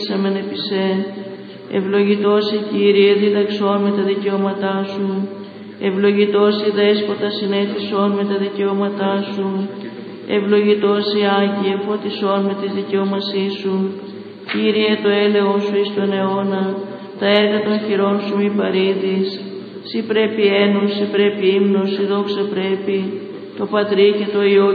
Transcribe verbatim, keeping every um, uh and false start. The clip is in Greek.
Σαμεν επισέ, ευλογητός η Κύριε διδαξών με τα δικαιώματά σου, ευλογητός η Δέσποτα συνέτησών με τα δικαιώματά σου, ευλογητός η Άγιε φωτισών με τις δικαιώμασή σου. Κύριε το έλεος σου εις τον αιώνα, τα έργα των χειρών σου μη παρήδεις. Συ πρέπει ένος, συ πρέπει ύμνος, συ δόξα πρέπει, το Πατρί και το Υιό